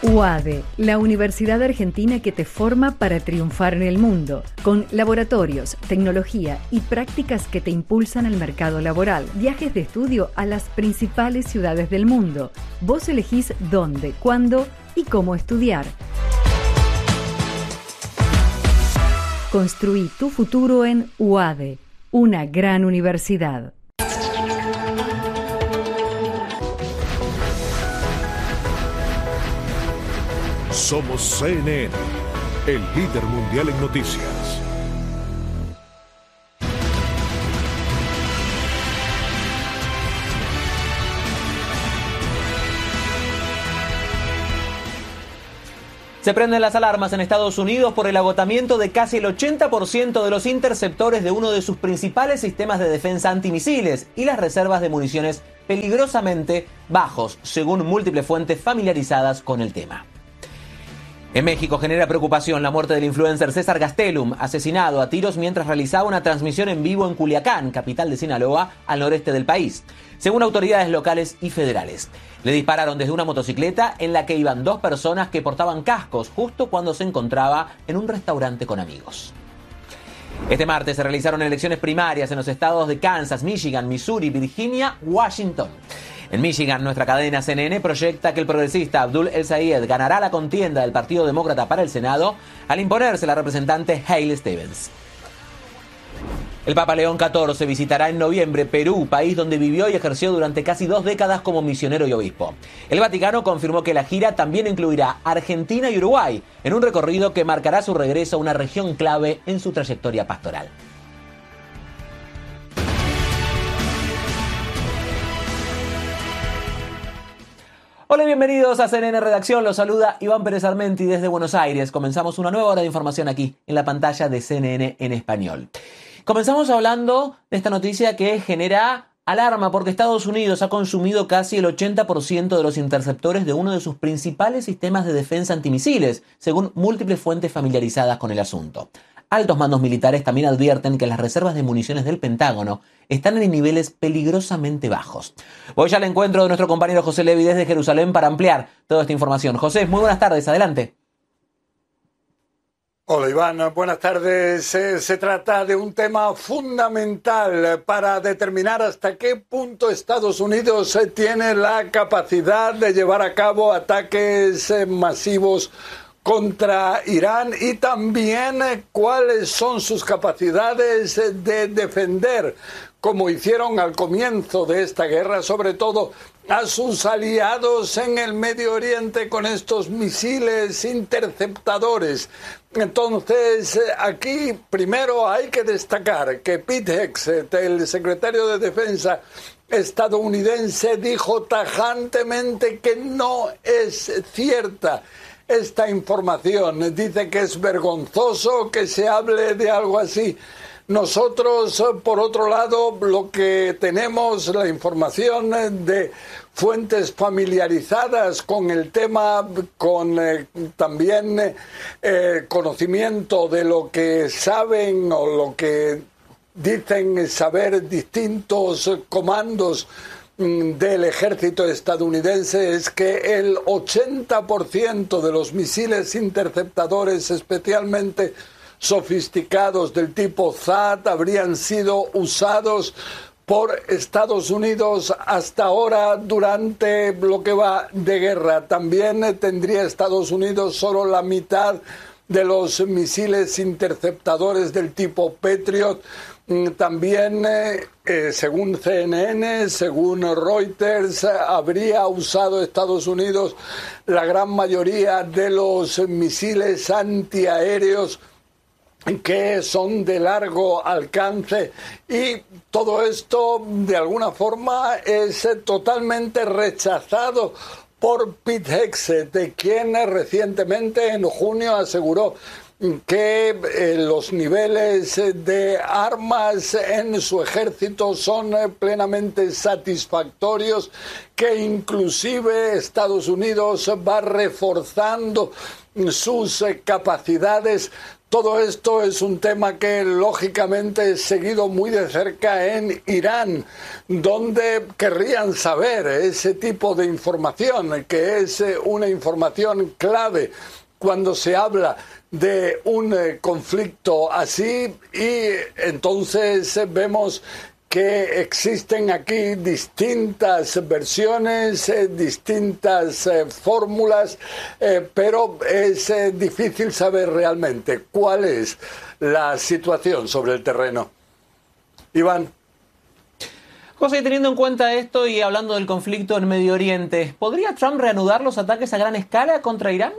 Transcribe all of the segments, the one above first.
UADE, la universidad argentina que te forma para triunfar en el mundo, con laboratorios, tecnología y prácticas que te impulsan al mercado laboral. Viajes de estudio a las principales ciudades del mundo. Vos elegís dónde, cuándo y cómo estudiar. Construí tu futuro en UADE, una gran universidad. Somos CNN, el líder mundial en noticias. Se prenden las alarmas en Estados Unidos por el agotamiento de casi el 80% de los interceptores de uno de sus principales sistemas de defensa antimisiles y las reservas de municiones peligrosamente bajos, según múltiples fuentes familiarizadas con el tema. En México genera preocupación la muerte del influencer César Gastelum, asesinado a tiros mientras realizaba una transmisión en vivo en Culiacán, capital de Sinaloa, al noreste del país, según autoridades locales y federales. Le dispararon desde una motocicleta en la que iban dos personas que portaban cascos justo cuando se encontraba en un restaurante con amigos. Este martes se realizaron elecciones primarias en los estados de Kansas, Michigan, Missouri, Virginia, Washington. En Michigan, nuestra cadena CNN proyecta que el progresista Abdul El-Sayed ganará la contienda del Partido Demócrata para el Senado al imponerse la representante Haley Stevens. El Papa León XIV visitará en noviembre Perú, país donde vivió y ejerció durante casi 2 décadas como misionero y obispo. El Vaticano confirmó que la gira también incluirá Argentina y Uruguay, en un recorrido que marcará su regreso a una región clave en su trayectoria pastoral. Hola y bienvenidos a CNN Redacción, los saluda Iván Pérez Armenti desde Buenos Aires. Comenzamos una nueva hora de información aquí en la pantalla de CNN en español. Comenzamos hablando de esta noticia que genera alarma porque Estados Unidos ha consumido casi el 80% de los interceptores de uno de sus principales sistemas de defensa antimisiles, según múltiples fuentes familiarizadas con el asunto. Altos mandos militares también advierten que las reservas de municiones del Pentágono están en niveles peligrosamente bajos. Voy ya al encuentro de nuestro compañero José Levi desde Jerusalén para ampliar toda esta información. José, muy buenas tardes, adelante. Hola Iván, buenas tardes. Se trata de un tema fundamental para determinar hasta qué punto Estados Unidos tiene la capacidad de llevar a cabo ataques masivos contra Irán y también cuáles son sus capacidades de defender, como hicieron al comienzo de esta guerra, sobre todo a sus aliados en el Medio Oriente con estos misiles interceptadores. Entonces, aquí primero hay que destacar que Pete Hegseth, el secretario de Defensa estadounidense, dijo tajantemente que no es cierta esta información. Dice que es vergonzoso que se hable de algo así. Nosotros, por otro lado, lo que tenemos, la información de fuentes familiarizadas con el tema, con también conocimiento de lo que saben o lo que dicen saber distintos comandos del ejército estadounidense, es que el 80% de los misiles interceptadores especialmente sofisticados del tipo THAAD habrían sido usados por Estados Unidos hasta ahora durante lo que va de guerra. También tendría Estados Unidos solo la mitad de los misiles interceptadores del tipo Patriot. También, según CNN, según Reuters, habría usado Estados Unidos la gran mayoría de los misiles antiaéreos que son de largo alcance, y todo esto de alguna forma es totalmente rechazado por Pete Hegseth, quien recientemente en junio aseguró que los niveles de armas en su ejército son plenamente satisfactorios, que inclusive Estados Unidos va reforzando sus capacidades. Todo esto es un tema que lógicamente es seguido muy de cerca en Irán, donde querrían saber ese tipo de información, que es una información clave cuando se habla de un conflicto así, y entonces vemos que existen aquí distintas versiones, distintas fórmulas, pero es difícil saber realmente cuál es la situación sobre el terreno. Iván. José, teniendo en cuenta esto y hablando del conflicto en Medio Oriente, ¿podría Trump reanudar los ataques a gran escala contra Irán?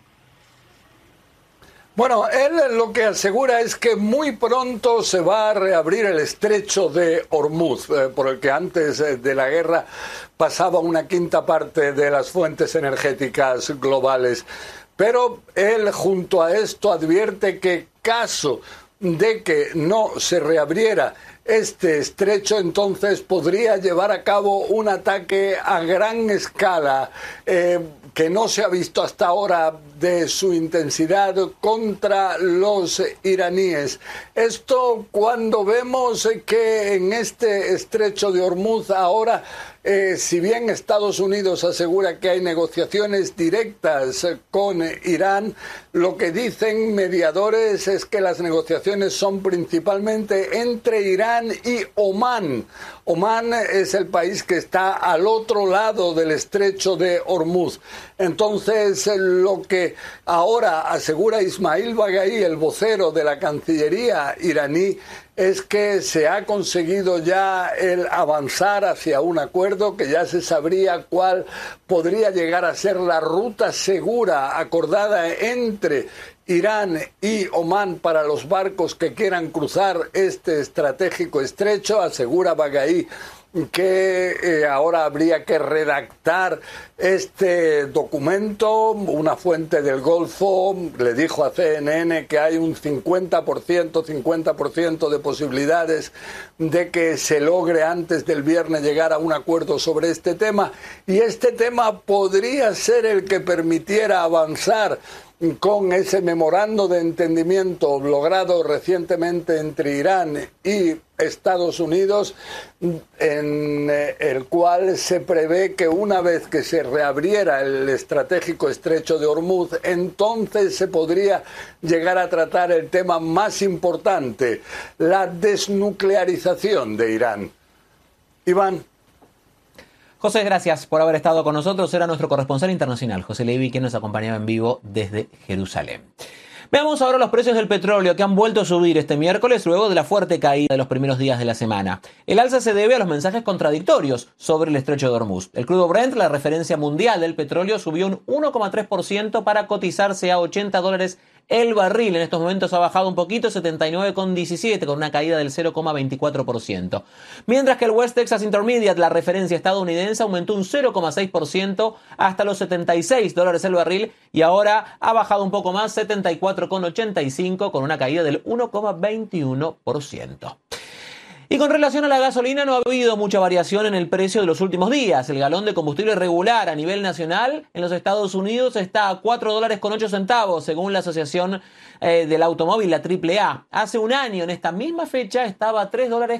Bueno, él lo que asegura es que muy pronto se va a reabrir el estrecho de Hormuz, por el que antes de la guerra pasaba una quinta parte de las fuentes energéticas globales. Pero él, junto a esto, advierte que caso de que no se reabriera este estrecho, entonces podría llevar a cabo un ataque a gran escala que no se ha visto hasta ahora de su intensidad contra los iraníes. Esto cuando vemos que en este estrecho de Hormuz ahora, si bien Estados Unidos asegura que hay negociaciones directas con Irán, lo que dicen mediadores es que las negociaciones son principalmente entre Irán y Omán. Omán es el país que está al otro lado del estrecho de Hormuz. Entonces, lo que ahora asegura Ismail Baghai, el vocero de la Cancillería iraní, es que se ha conseguido ya el avanzar hacia un acuerdo, que ya se sabría cuál podría llegar a ser la ruta segura acordada entre Irán y Omán para los barcos que quieran cruzar este estratégico estrecho. Asegura Baghai que ahora habría que redactar este documento. Una fuente del Golfo le dijo a CNN que hay un 50% de posibilidades de que se logre antes del viernes llegar a un acuerdo sobre este tema, y este tema podría ser el que permitiera avanzar con ese memorando de entendimiento logrado recientemente entre Irán y Estados Unidos, en el cual se prevé que una vez que se reabriera el estratégico estrecho de Hormuz, entonces se podría llegar a tratar el tema más importante, la desnuclearización de Irán. Iván. José, gracias por haber estado con nosotros. Era nuestro corresponsal internacional, José Levi, que nos acompañaba en vivo desde Jerusalén. Veamos ahora los precios del petróleo, que han vuelto a subir este miércoles luego de la fuerte caída de los primeros días de la semana. El alza se debe a los mensajes contradictorios sobre el estrecho de Hormuz. El crudo Brent, la referencia mundial del petróleo, subió un 1,3% para cotizarse a $80 el barril. En estos momentos ha bajado un poquito, 79,17, con una caída del 0,24%. Mientras que el West Texas Intermediate, la referencia estadounidense, aumentó un 0,6% hasta los $76 el barril y ahora ha bajado un poco más, 74,85, con una caída del 1,21%. Y con relación a la gasolina, no ha habido mucha variación en el precio de los últimos días. El galón de combustible regular a nivel nacional en los Estados Unidos está a $4,08, según la Asociación del Automóvil, la AAA. Hace un año, en esta misma fecha, estaba a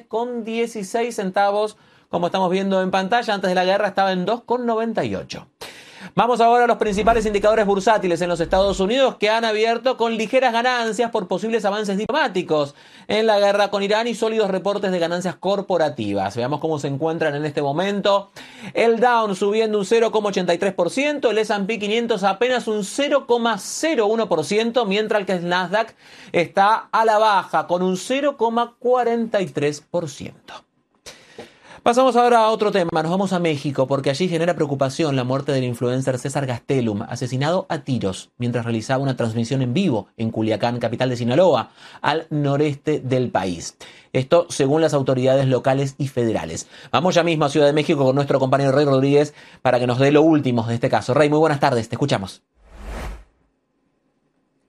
$3,16, como estamos viendo en pantalla. Antes de la guerra estaba en $2,98. Vamos ahora a los principales indicadores bursátiles en los Estados Unidos, que han abierto con ligeras ganancias por posibles avances diplomáticos en la guerra con Irán y sólidos reportes de ganancias corporativas. Veamos cómo se encuentran en este momento. El Dow subiendo un 0,83%, el S&P 500 apenas un 0,01%, mientras que el Nasdaq está a la baja con un 0,43%. Pasamos ahora a otro tema, nos vamos a México, porque allí genera preocupación la muerte del influencer César Gastelum, asesinado a tiros mientras realizaba una transmisión en vivo en Culiacán, capital de Sinaloa, al noreste del país. Esto según las autoridades locales y federales. Vamos ya mismo a Ciudad de México con nuestro compañero Rey Rodríguez para que nos dé lo último de este caso. Rey, muy buenas tardes, te escuchamos.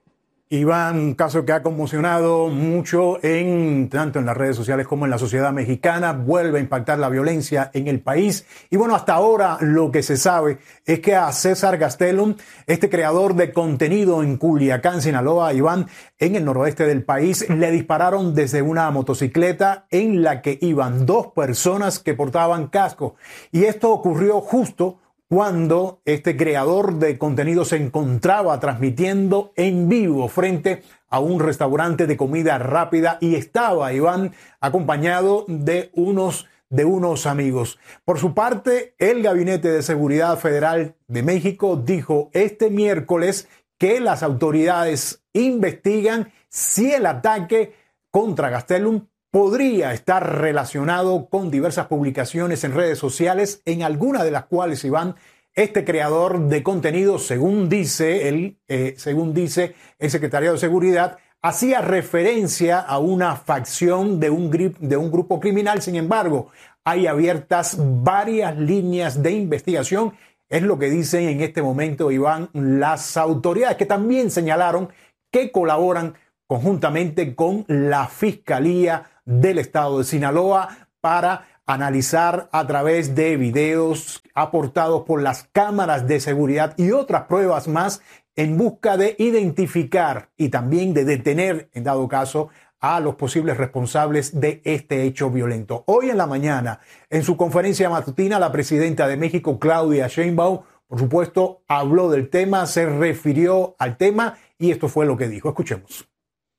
Iván, un caso que ha conmocionado mucho tanto en las redes sociales como en la sociedad mexicana, vuelve a impactar la violencia en el país. Y bueno, hasta ahora lo que se sabe es que a César Gastelum, este creador de contenido en Culiacán, Sinaloa, Iván, en el noroeste del país, le dispararon desde una motocicleta en la que iban 2 personas que portaban casco. Y esto ocurrió justo cuando este creador de contenido se encontraba transmitiendo en vivo frente a un restaurante de comida rápida y estaba Iván acompañado de unos amigos. Por su parte, el Gabinete de Seguridad Federal de México dijo este miércoles que las autoridades investigan si el ataque contra Gastelum podría estar relacionado con diversas publicaciones en redes sociales, en algunas de las cuales, Iván, este creador de contenido, según dice el Secretariado de Seguridad, hacía referencia a una facción de un grupo criminal. Sin embargo, hay abiertas varias líneas de investigación. Es lo que dicen en este momento, Iván, las autoridades, que también señalaron que colaboran conjuntamente con la Fiscalía del Estado de Sinaloa para analizar a través de videos aportados por las cámaras de seguridad y otras pruebas más en busca de identificar y también de detener, en dado caso, a los posibles responsables de este hecho violento. Hoy en la mañana, en su conferencia matutina, la presidenta de México, Claudia Sheinbaum, por supuesto, habló del tema, se refirió al tema y esto fue lo que dijo. Escuchemos.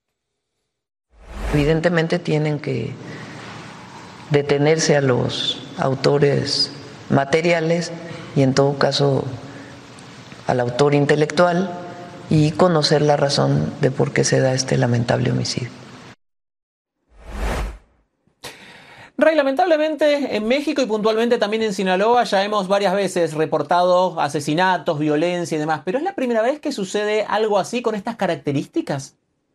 Evidentemente tienen que detenerse a los autores materiales y en todo caso al autor intelectual y conocer la razón de por qué se da este lamentable homicidio. Ray, lamentablemente en México y puntualmente también en Sinaloa ya hemos varias veces reportado asesinatos, violencia y demás, pero ¿es la primera vez que sucede algo así con estas características?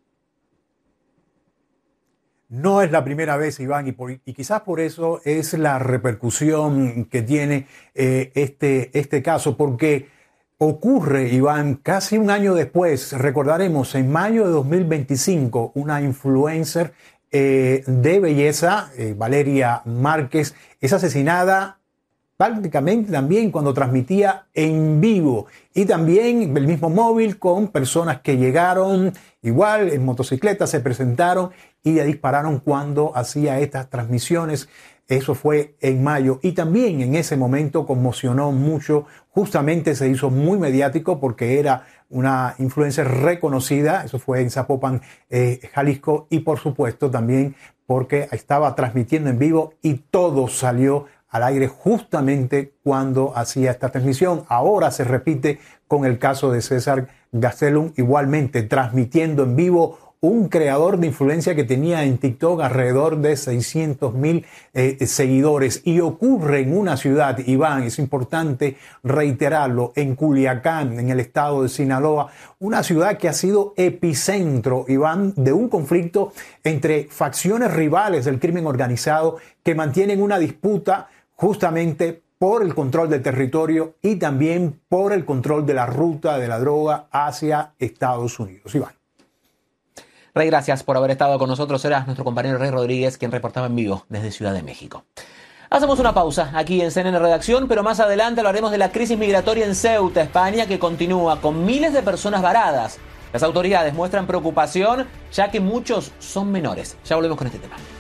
No es la primera vez, Iván, y quizás por eso es la repercusión que tiene este caso, porque ocurre, Iván, casi un año después. Recordaremos, en mayo de 2025, una influencer de belleza, Valeria Márquez, es asesinada prácticamente también cuando transmitía en vivo, y también el mismo móvil con personas que llegaron igual en motocicleta, se presentaron y le dispararon cuando hacía estas transmisiones. Eso fue en mayo y también en ese momento conmocionó mucho. Justamente se hizo muy mediático porque era una influencer reconocida. Eso fue en Zapopan, Jalisco, y por supuesto también porque estaba transmitiendo en vivo y todo salió al aire justamente cuando hacía esta transmisión. Ahora se repite con el caso de César Gastelum, igualmente transmitiendo en vivo, un creador de influencia que tenía en TikTok alrededor de 600,000 seguidores. Y ocurre en una ciudad, Iván, es importante reiterarlo, en Culiacán, en el estado de Sinaloa, una ciudad que ha sido epicentro, Iván, de un conflicto entre facciones rivales del crimen organizado que mantienen una disputa justamente por el control del territorio y también por el control de la ruta de la droga hacia Estados Unidos. Iván. Rey, gracias por haber estado con nosotros. Era nuestro compañero Rey Rodríguez quien reportaba en vivo desde Ciudad de México. Hacemos una pausa aquí en CNN Redacción, pero más adelante hablaremos de la crisis migratoria en Ceuta, España, que continúa con miles de personas varadas. Las autoridades muestran preocupación ya que muchos son menores. Ya volvemos con este tema.